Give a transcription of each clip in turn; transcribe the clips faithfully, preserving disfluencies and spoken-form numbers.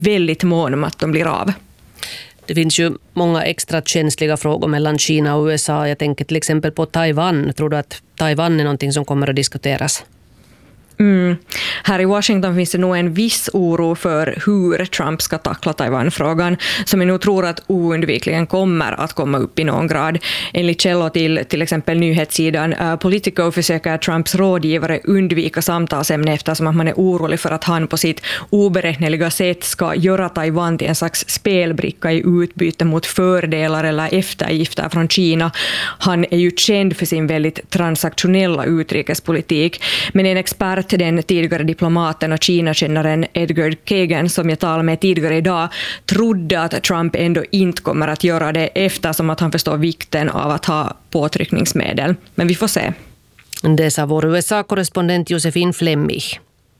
väldigt mån om att de blir av. Det finns ju många extra känsliga frågor mellan Kina och U S A. Jag tänker till exempel på Taiwan. Tror du att Taiwan är någonting som kommer att diskuteras? Mm. Här i Washington finns det nog en viss oro för hur Trump ska tackla Taiwan-frågan, som jag nog tror att oundvikligen kommer att komma upp i någon grad. Enligt källor till till exempel nyhetssidan uh, Politico försöker Trumps rådgivare undvika samtalsämne eftersom att man är orolig för att han på sitt oberäkneliga sätt ska göra Taiwan till en slags spelbricka i utbyte mot fördelar eller eftergifter från Kina. Han är ju känd för sin väldigt transaktionella utrikespolitik, men en expert, den tidigare diplomaten och Kina-kännaren Edgar Kagan, som jag talade med tidigare idag, trodde att Trump ändå inte kommer att göra det eftersom att han förstår vikten av att ha påtryckningsmedel. Men vi får se. Det sa vår U S A-korrespondent Josefin Flemmich.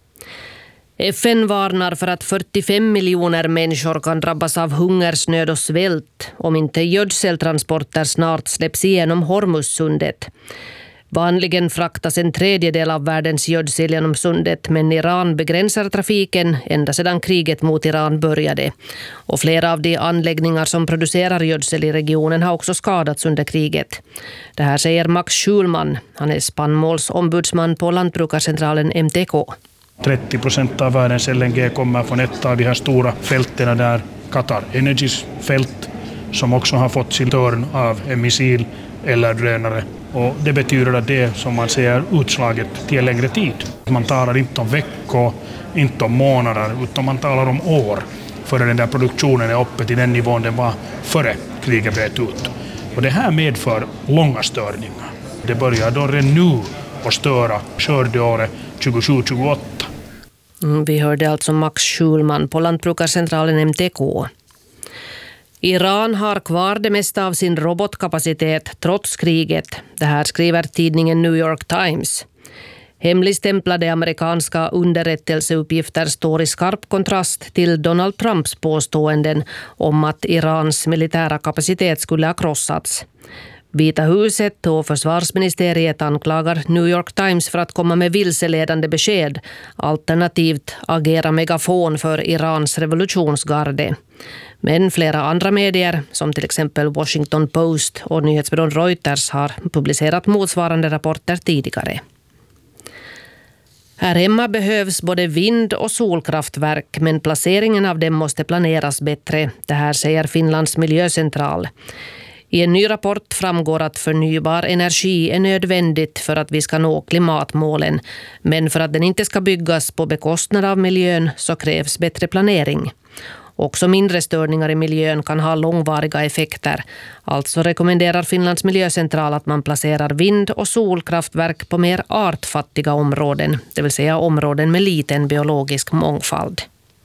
F N varnar för att fyrtiofem miljoner människor kan drabbas av hungersnöd och svält om inte gödseltransporter snart släpps igenom Hormuzsundet. Vanligen fraktas en tredjedel av världens gödsel genom sundet, men Iran begränsar trafiken ända sedan kriget mot Iran började. Och flera av de anläggningar som producerar gödsel i regionen har också skadats under kriget. Det här säger Max Schulman. Han är spannmålsombudsman på Lantbrukarcentralen M T K. trettio procent av världens L N G kommer från ett av de här stora fälten där, Qatar Energys fält, som också har fått sin törn av en missil eller drönare. Och det betyder att det, som man säger, utslaget till en längre tid. Man talar inte om veckor, inte om månader, utan man talar om år före den där produktionen är uppe till den nivån den var före kriget bröt ut. Och det här medför långa störningar. Det börjar då redan nu att störa skördeåret tjugosju tjugoåtta. Mm, vi hörde alltså Max Schulman på Lantbrukarcentralen M T K. Iran har kvar det mesta av sin robotkapacitet trots kriget. Det här skriver tidningen New York Times. Hemligstämplade amerikanska underrättelseuppgifter står i skarp kontrast till Donald Trumps påståenden om att Irans militära kapacitet skulle ha krossats. Vita huset och försvarsministeriet anklagar New York Times för att komma med vilseledande besked, alternativt agera megafon för Irans revolutionsgarde. Men flera andra medier, som till exempel Washington Post och nyhetsbyrån Reuters, har publicerat motsvarande rapporter tidigare. Här hemma behövs både vind- och solkraftverk, men placeringen av dem måste planeras bättre. Det här säger Finlands miljöcentral. I en ny rapport framgår att förnybar energi är nödvändigt för att vi ska nå klimatmålen, men för att den inte ska byggas på bekostnad av miljön så krävs bättre planering. Också mindre störningar i miljön kan ha långvariga effekter. Alltså rekommenderar Finlands miljöcentral att man placerar vind- och solkraftverk på mer artfattiga områden, det vill säga områden med liten biologisk mångfald.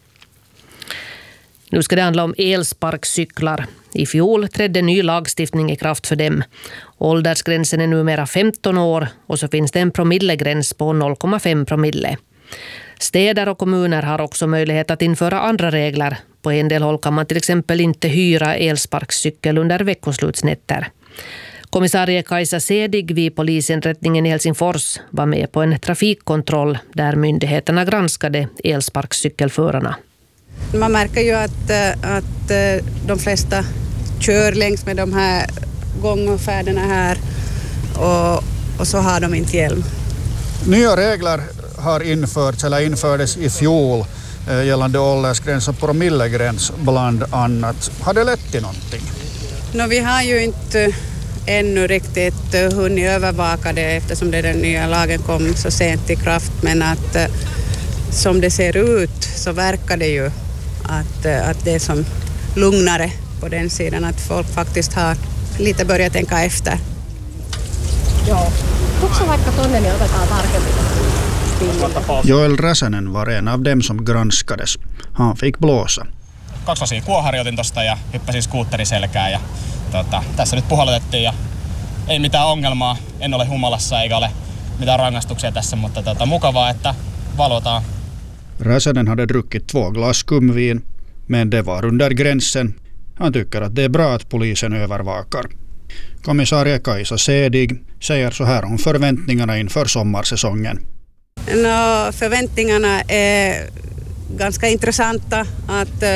Nu ska det handla om elsparkcyklar. I fjol trädde ny lagstiftning i kraft för dem. Åldersgränsen är numera femton år och så finns det en promillegräns på noll komma fem promille. Städer och kommuner har också möjlighet att införa andra regler. På en del håll kan man till exempel inte hyra elsparkcykel under veckoslutsnätter. Kommissarie Kajsa Sedig vid polisinrättningen i Helsingfors var med på en trafikkontroll där myndigheterna granskade elsparkcykelförarna. Man märker ju att, att de flesta kör längs med de här gångfärderna här och, och så har de inte hjälm. Nya regler har införts eller infördes i fjol gällande åldersgräns och promillegräns bland annat. Har det lett till någonting? No, vi har ju inte ännu riktigt hunnit övervaka det eftersom det den nya lagen kom så sent i kraft, men att som det ser ut så verkar det ju att, att det är som lugnare på den sidan, att folk faktiskt har lite börjat tänka efter. Joo. Onko vaikka tonne niin otetaan tarkemmin? Joel Räsänen var en av dem som granskades. Han fick blåsa. Kaksilaisia kuoharjoitin tosta ja hyppäsin skuutteriselkään ja tota, tässä nyt puhallutettiin ja ei mitään ongelmaa. En ole humalassa eikä ole mitään rangaistuksia tässä, mutta tota, mukavaa, että valvotaan. Räsänen hade druckit två glas skumvin, men det var under gränsen. Han tycker att det är bra att polisen övervakar. Kommissarie Kajsa Sedig säger så här om förväntningarna inför sommarsäsongen. No, förväntningarna är ganska intressanta att